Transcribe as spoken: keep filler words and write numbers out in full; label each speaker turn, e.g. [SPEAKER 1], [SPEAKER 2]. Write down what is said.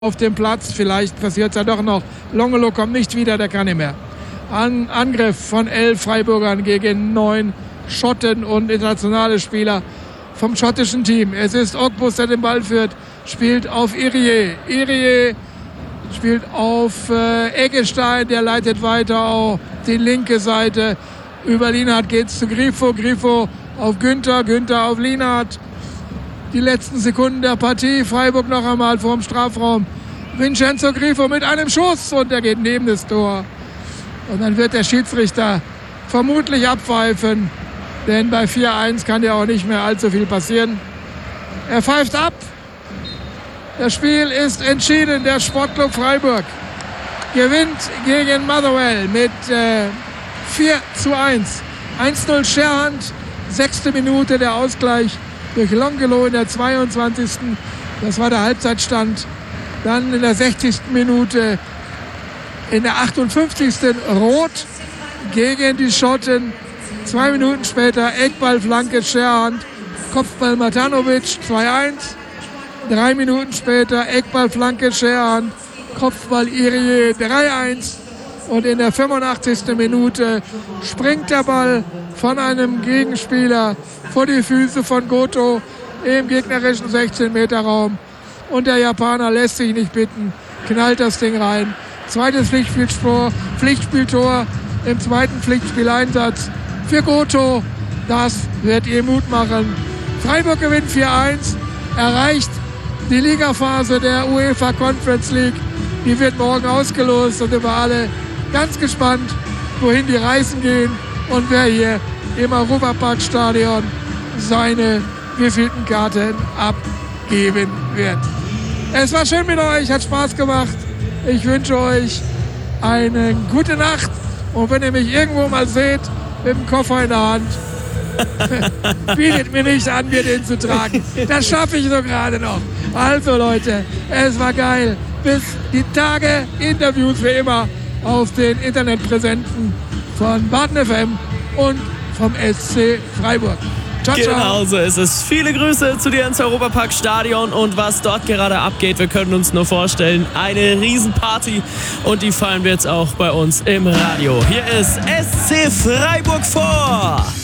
[SPEAKER 1] auf dem Platz. Vielleicht passiert es ja doch noch. Longelo kommt nicht wieder, der kann nicht mehr. An Angriff von elf Freiburgern gegen neun Schotten und internationale Spieler vom schottischen Team. Es ist Ogbus, der den Ball führt, spielt auf Irie. Irie spielt auf äh, Eggestein, der leitet weiter auf die linke Seite. Über Lienhardt geht es zu Grifo. Grifo auf Günther, Günther auf Lienhardt. Die letzten Sekunden der Partie. Freiburg noch einmal vorm Strafraum. Vincenzo Grifo mit einem Schuss und er geht neben das Tor. Und dann wird der Schiedsrichter vermutlich abpfeifen, denn bei vier eins kann ja auch nicht mehr allzu viel passieren. Er pfeift ab. Das Spiel ist entschieden. Der Sportclub Freiburg gewinnt gegen Motherwell mit äh, vier zu eins. eins null Scherhand, sechste Minute der Ausgleich durch Longelo in der zweiundzwanzigsten Das war der Halbzeitstand. Dann in der sechzigsten Minute, in der achtundfünfzigsten Rot gegen die Schotten. Zwei Minuten später Eckballflanke Scherhand, Kopfball Matanovic zwei eins. Drei Minuten später Eckballflanke Scherhand, Kopfball Irie drei eins. Und in der fünfundachtzigsten Minute springt der Ball von einem Gegenspieler vor die Füße von Goto im gegnerischen sechzehn Meter Raum. Und der Japaner lässt sich nicht bitten, knallt das Ding rein. Zweites Pflichtspieltor, Pflichtspieltor im zweiten Pflichtspieleinsatz für Goto. Das wird ihm Mut machen. Freiburg gewinnt vier eins, erreicht die Ligaphase der UEFA Conference League. Die wird morgen ausgelost und wir alle ganz gespannt, wohin die Reisen gehen und wer hier im Europapark-Stadion seine Visitenkarten abgeben wird. Es war schön mit euch, hat Spaß gemacht. Ich wünsche euch eine gute Nacht und wenn ihr mich irgendwo mal seht mit dem Koffer in der Hand, bietet mir nicht an, mir den zu tragen. Das schaffe ich so gerade noch. Also Leute, es war geil. Bis die Tage, Interviews wie immer auf den Internetpräsenten von Baden F M und vom S C Freiburg. Ciao, ciao.
[SPEAKER 2] Genau so ist es. Viele Grüße zu dir ins Europapark-Stadion und was dort gerade abgeht, wir können uns nur vorstellen, eine Riesenparty und die feiern wir jetzt auch bei uns im Radio. Hier ist S C Freiburg vor.